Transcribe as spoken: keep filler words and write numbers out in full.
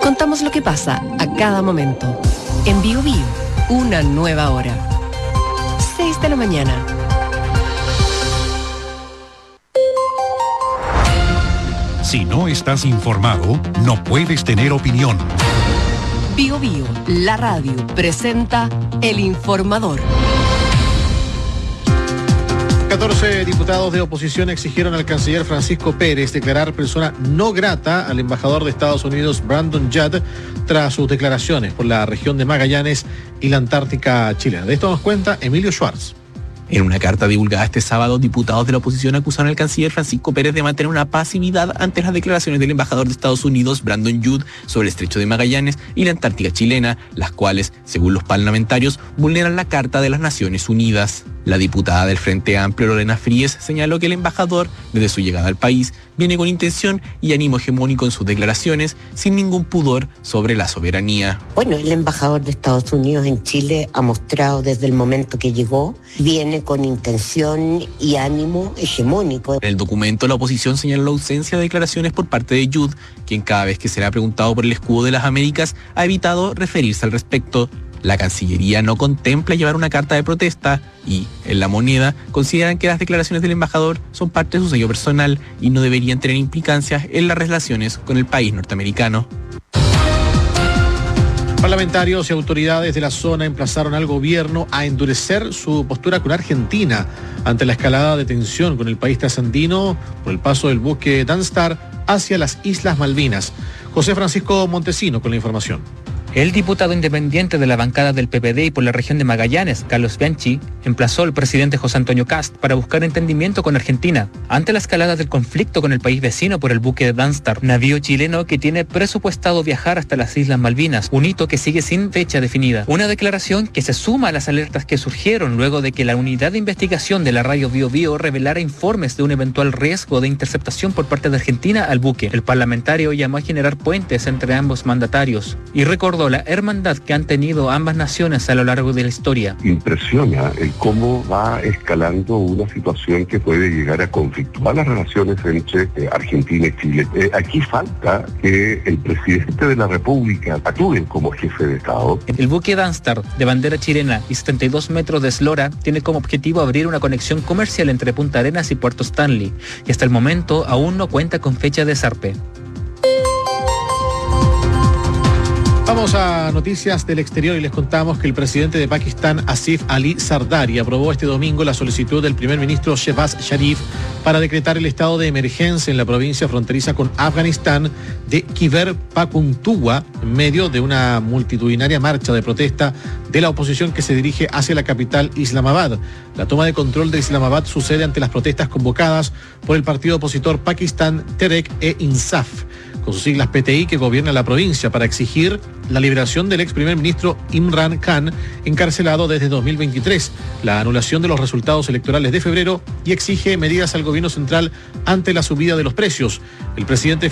Contamos lo que pasa a cada momento. En Bio Bio, una nueva hora. seis de la mañana. Si no estás informado, no puedes tener opinión. Bio Bio, la radio, presenta El Informador. catorce diputados de oposición exigieron al canciller Francisco Pérez declarar persona no grata al embajador de Estados Unidos Brandon Judd tras sus declaraciones por la región de Magallanes y la Antártica chilena. De esto nos cuenta Emilio Schwartz. En una carta divulgada este sábado, diputados de la oposición acusaron al canciller Francisco Pérez de mantener una pasividad ante las declaraciones del embajador de Estados Unidos, Brandon Judd, sobre el estrecho de Magallanes y la Antártica chilena, las cuales, según los parlamentarios, vulneran la Carta de las Naciones Unidas. La diputada del Frente Amplio, Lorena Fríes, señaló que el embajador, desde su llegada al país, viene con intención y ánimo hegemónico en sus declaraciones, sin ningún pudor sobre la soberanía. Bueno, el embajador de Estados Unidos en Chile ha mostrado desde el momento que llegó, viene con intención y ánimo hegemónico. En el documento, la oposición señaló la ausencia de declaraciones por parte de Judd, quien cada vez que se le ha preguntado por el escudo de las Américas ha evitado referirse al respecto. La Cancillería no contempla llevar una carta de protesta y, en La Moneda, consideran que las declaraciones del embajador son parte de su sello personal y no deberían tener implicancias en las relaciones con el país norteamericano. Parlamentarios y autoridades de la zona emplazaron al gobierno a endurecer su postura con Argentina ante la escalada de tensión con el país trasandino por el paso del buque Danstar hacia las Islas Malvinas. José Francisco Montesino con la información. El diputado independiente de la bancada del P P D y por la región de Magallanes, Carlos Bianchi, emplazó al presidente José Antonio Kast para buscar entendimiento con Argentina ante la escalada del conflicto con el país vecino por el buque de Danstar, navío chileno que tiene presupuestado viajar hasta las Islas Malvinas, un hito que sigue sin fecha definida. Una declaración que se suma a las alertas que surgieron luego de que la unidad de investigación de la radio Bio Bio revelara informes de un eventual riesgo de interceptación por parte de Argentina al buque. El parlamentario llamó a generar puentes entre ambos mandatarios y recordó la hermandad que han tenido ambas naciones a lo largo de la historia. Impresiona el cómo va escalando una situación que puede llegar a conflictuar las relaciones entre eh, Argentina y Chile. Eh, aquí falta que el presidente de la República actúe como jefe de Estado. El buque Danstar, de bandera chilena y setenta y dos metros de eslora, tiene como objetivo abrir una conexión comercial entre Punta Arenas y Puerto Stanley, y hasta el momento aún no cuenta con fecha de zarpe. Vamos a noticias del exterior y les contamos que el presidente de Pakistán, Asif Ali Zardari, aprobó este domingo la solicitud del primer ministro Shehbaz Sharif para decretar el estado de emergencia en la provincia fronteriza con Afganistán de Khyber Pakhtunkhwa en medio de una multitudinaria marcha de protesta de la oposición que se dirige hacia la capital Islamabad. La toma de control de Islamabad sucede ante las protestas convocadas por el partido opositor Pakistán Tehreek-e-Insaf, con sus siglas P T I, que gobierna la provincia, para exigir la liberación del ex primer ministro Imran Khan, encarcelado desde dos mil veintitrés, la anulación de los resultados electorales de febrero y exige medidas al gobierno central ante la subida de los precios. El presidente